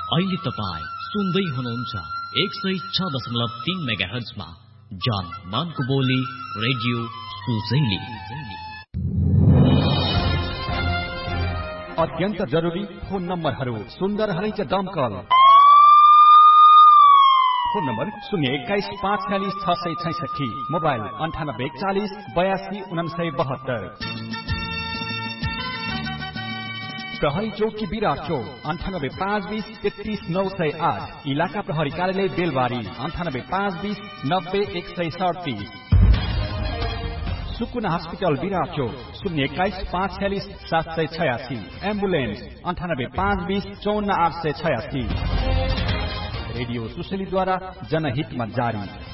अहिले तपाईँ सुन्दै हुनुहुन्छ 106.3 मेगाहर्जमा जन मानको बोली रेडियो सुजैली। अत्यन्त जरुरी फोन नम्बरहरू सुन्दर हरैच दमकल। Phone number 021-546-666, mobile 9840-82-9972। प्रहरी चौकी विराट चौक 98-520-31908, इलाका प्रहरी कार्यालय बेलबारी 98-520-90-137। सुकुना हस्पिटल विराट चौक 021-546-786, एम्बुलेन्स 98-520-54886। रेडियो सुशलीद्वारा जनहितमा जारी।